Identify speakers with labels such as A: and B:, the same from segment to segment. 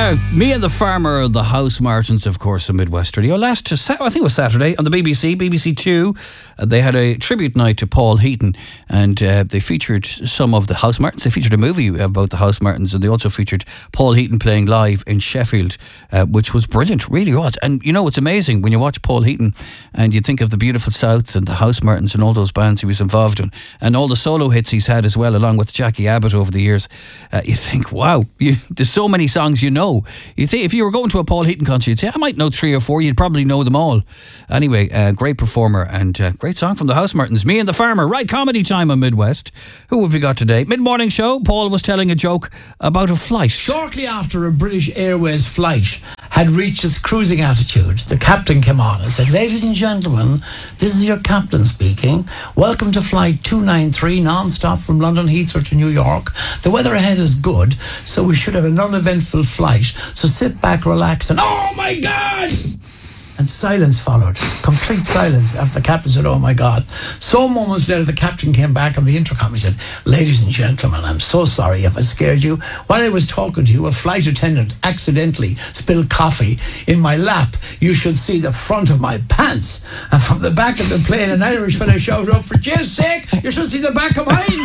A: Me and the Farmer, the House Martins, of course, of Midwest Radio. I think it was Saturday, on the BBC 2, they had a tribute night to Paul Heaton, and they featured some of the House Martins. They featured a movie about the House Martins, and they also featured Paul Heaton playing live in Sheffield, which was brilliant, really was. And you know, it's amazing when you watch Paul Heaton and you think of the Beautiful South and the House Martins and all those bands he was involved in, and all the solo hits he's had as well, along with Jackie Abbott over the years. You think, wow, there's so many songs you know. You think if you were going to a Paul Heaton concert, you'd say, I might know 3 or 4. You'd probably know them all. Anyway, great performer and great song from the House Martins. Me and the Farmer. Right, comedy time on Midwest. Who have we got today? Mid-morning show. Paul was telling a joke about a flight.
B: Shortly after a British Airways flight had reached its cruising altitude, the captain came on and said, "Ladies and gentlemen, this is your captain speaking. Welcome to flight 293 non-stop from London Heathrow to New York. The weather ahead is good, so we should have an uneventful flight. So sit back, relax, and oh my God!" And silence followed. Complete silence after the captain said, "Oh my God." So moments later, the captain came back on the intercom. He said, "Ladies and gentlemen, I'm so sorry if I scared you. While I was talking to you, a flight attendant accidentally spilled coffee in my lap. You should see the front of my pants." And from the back of the plane, an Irish fellow shouted out, "For Jesus' sake, you should see the back of mine."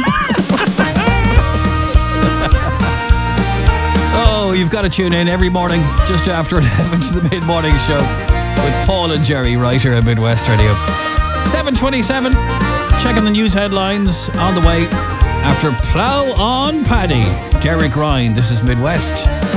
A: Oh, you've got to tune in every morning just after 11 to the mid-morning show with Paul and Jerry right here at Midwest Radio. 7:27. Checking the news headlines on the way after Plough on Paddy. Derek Ryan, this is Midwest.